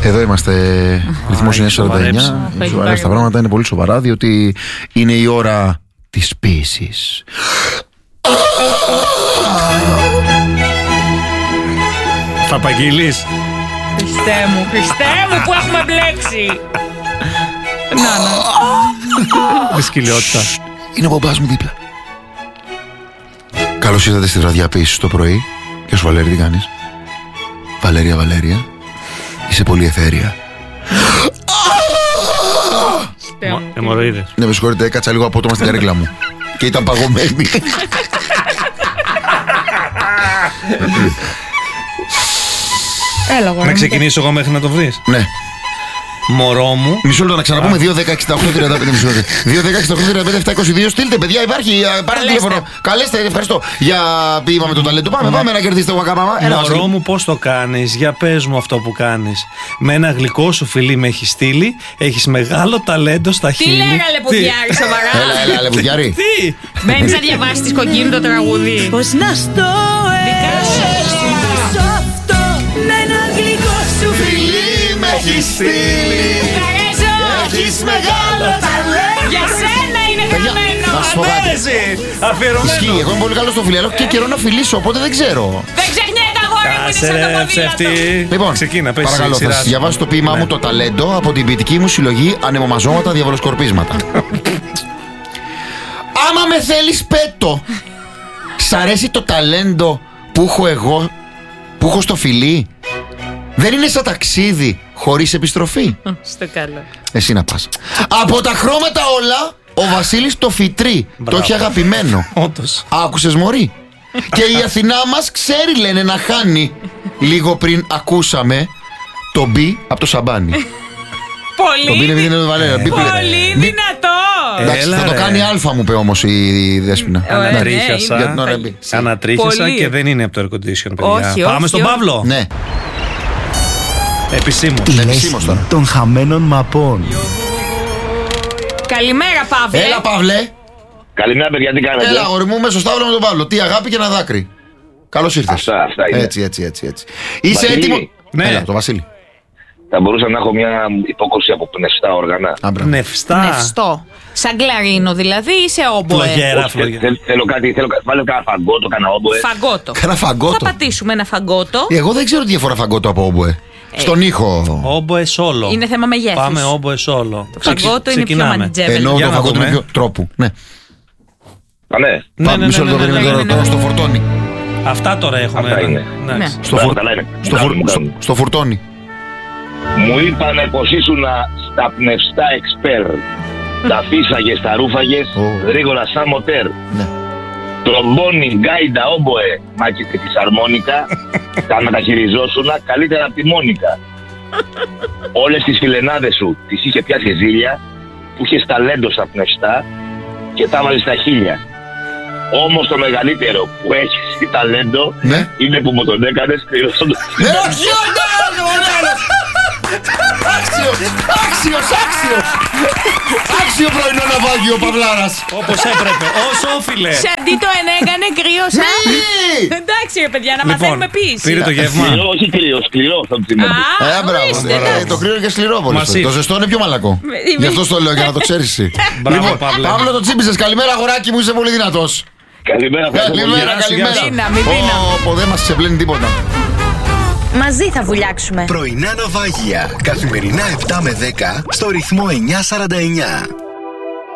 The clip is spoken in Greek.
Εδώ είμαστε, ρυθμός 9:49. Σοβαρά τα πράγματα, είναι πολύ σοβαρά, διότι είναι η ώρα της ποίησης. Θα απαγγείλεις? Χριστέ μου που έχουμε μπλέξει. Να. Δυσκολιότητα. Είναι ο μπαμπάς μου δίπλα. Καλώς ήρθατε στη βραδιά ποίησης το πρωί. Γεια σου Βαλέρη, τι κάνεις? Βαλέρια, είσαι πολύ εθέρια. Αιμορροίδες. Ναι, με συγχωρείτε, έκατσα λίγο απότομα στην καρέκλα μου και ήταν παγωμένη. Έλα, να ξεκινήσω εγώ μέχρι να το βρεις? Ναι. Μωρό μου. Μισό λεπτό να ξαναπούμε. 2-10-68-35. 2-10-68-35-722. Στείλτε, παιδιά, υπάρχει. Πάρε τηλέφωνο. Καλέστε, ευχαριστώ. Για ποίημα με το ταλέντο. Πάμε να κερδίσετε το Waka Mama. Μωρό μου, πώς το κάνεις? Για πες μου αυτό που κάνεις. Με ένα γλυκό σου φιλί με έχει στείλει. Έχεις μεγάλο ταλέντο στα χείλη. Τι λέγα Λεπουδιάρη, σοβαρά? Έλα, Λεπουδιάρη. Τι? Μπαίνεις να διαβάσεις τη Κοκκίνου το τραγούδι. Πώς να στο έζησω αυτό με ένα γλυκό σου φιλί με έχει στείλει. Έχεις μεγάλο ταλέντο. Για σένα είναι γραμμένο. Να σου πω κάτι. Αφιερωμένο. Ισχύει, εγώ είμαι πολύ καλό στο φιλί, αλλά έχω και καιρό να φιλήσω, οπότε δεν ξέρω. Δεν ξεχνιέται αγόρι μου, είναι σαν το Ψεύτη. ποδήλατο. Λοιπόν, ξεκίνα, πες. παρακαλώ, θα σας διαβάσω το ποίημά μου, το ταλέντο, από την ποιητική μου συλλογή Ανεμομαζώματα Διαβολοσκορπίσματα. Άμα με θέλεις πέτω. Σ' αρέσει το ταλέντο που έχω εγώ, που έχω στο φιλί? Δεν είναι σαν ταξίδι χωρίς επιστροφή? Στο καλό. Εσύ να πας. Από τα χρώματα όλα, ο Βασίλης το φυτρί. Το έχει αγαπημένο. Όντως. Άκουσες μωρή? Και η Αθηνά μας ξέρει, λένε, να χάνει. Λίγο πριν ακούσαμε το μπι από το σαμπάνι. Πολύ, Το μπι είναι επειδή είναι το Βαλέρα. πολύ δυνατό. Εντάξει, θα το ρε. κάνει αλφα, μου είπε όμως η Δέσποινα. Ανατρίχιασα. Για την ώρα μπει. Ανατρίχιασα Πολύ. και δεν είναι από το air condition, παιδιά. Όχι, Πάμε όχι, στον όχι. Παύλο. Ναι. Επισήμως. Τη επισήμως τώρα. λέσχη των χαμένων μαπών. Καλημέρα, Παύλε. Έλα, Παύλε. Καλημέρα, παιδιά, τι κάνετε? Έλα, αγόρι μου, μέσω στάβλο με τον Παύλο. Τι αγάπη και ένα δάκρυ. Καλώς ήρθες. Αυτά είναι. Έτσι. Είσαι Βασίλη. έτοιμο? Ναι. Έλα, το Βασίλη. Θα μπορούσα να έχω μια υπόκριση από πνευστά όργανα. Άμπρα. Νευστά. Νευστό. Σαν κλαρίνο δηλαδή ή σε όμποε? Φλογέρα, Όχι, φλογέρα. θέλω κάτι, βάλε κάνα φαγκότο, κάνα όμποε. Φαγκότο. Κάνα φαγκότο. Θα πατήσουμε ένα φαγκότο. Εγώ δεν ξέρω τι διαφορά φαγκότο από όμποε. Στον ήχο. Όμποε σόλο. Είναι θέμα μεγέθους. Πάμε όμποε σόλο. Το φαγκότο είναι πιο μαντιτζέβελ. Ενώ Για το να φαγκότο δούμε. είναι πιο τρόπου. Ναι. Ναι. Ναι. Μισό λεπτό, περίμενε τώρα στο φορτώνει. Αυτά τώρα έχουμε. Αυτά είναι. Εντάξει. Στο φορτώνει. Μου είπανε πως ήσουν στα πνευστά εξπέρ. Τα φύσαγες, τα ρούφαγες, γρήγορα σαν μοτέρ. Ναι. Τρομπόνι, γκάιντα, όμποε, μάκη και φυσαρμόνικα. Τα μεταχειριζόσουν καλύτερα από τη Μόνικα. Όλες τις φιλενάδες σου τις είχε πιάσει ζήλια, που είχες ταλέντο στα πνευστά και τα βάλεις στα χίλια. Όμως το μεγαλύτερο που έχεις ταλέντο, Ναι. είναι που μου τον έκανες κρυώσοντας. Άξιο πρωινό ναυάγιο, Παυλάρας. Όπως έπρεπε. Όσο όφιλε. Σε αντί το ενέκανε κρύωσα. Εντάξει ρε παιδιά, να μαθαίνουμε ποίηση. Πήρε το γεύμα. Σκληρό, όχι κρύο, σκληρό θα το θυμάμαι. Μπράβο. ορίστε, εντάξει. Το κρύο είναι και σκληρό πολύ. Μασίφ. Το ζεστό είναι πιο μαλακό. Γι' αυτό το λέω, για να το ξέρεις εσύ. Μπράβο, Παύλε. Παύλο, το τσίπησες. Καλημέρα, αγοράκι μου, είσαι πολύ δυνατός. Καλημέρα, ευχαριστώ πολύ. Καλημέρα, Γεια σου, γεια καλημέρα. σου. Δύναμη, δύναμη. Δεν μας ξεπλένει τίποτα. Μαζί θα βουλιάξουμε. Πρωινά ναυάγια. Καθημερινά 7 με 10 στο ρυθμό 949.